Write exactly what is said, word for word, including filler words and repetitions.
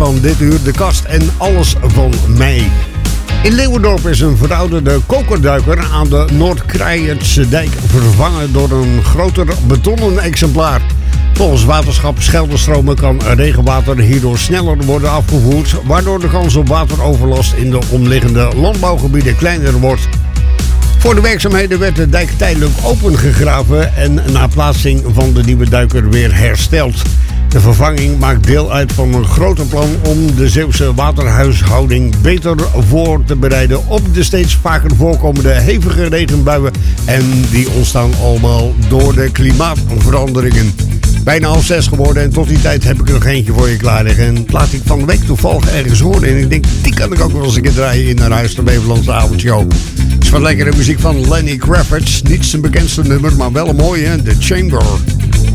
van dit uur, de kast en alles van mij. In Leeuwendorp is een verouderde kokerduiker aan de Noordkrijtse dijk vervangen door een groter betonnen exemplaar. Volgens waterschap Scheldenstromen kan regenwater hierdoor sneller worden afgevoerd, waardoor de kans op wateroverlast in de omliggende landbouwgebieden kleiner wordt. Voor de werkzaamheden werd de dijk tijdelijk opengegraven en na plaatsing van de nieuwe duiker weer hersteld. De vervanging maakt deel uit van een groter plan om de Zeeuwse waterhuishouding beter voor te bereiden op de steeds vaker voorkomende hevige regenbuien en die ontstaan allemaal door de klimaatveranderingen. Bijna half zes geworden en tot die tijd heb ik er nog eentje voor je klaar liggen. En laat ik van de week toevallig ergens horen en ik denk, die kan ik ook wel eens een keer draaien in naar huis, de Beverlandse avondshow. Het is wat lekkere muziek van Lenny Kravitz, niet zijn bekendste nummer, maar wel een mooie, The Chamber.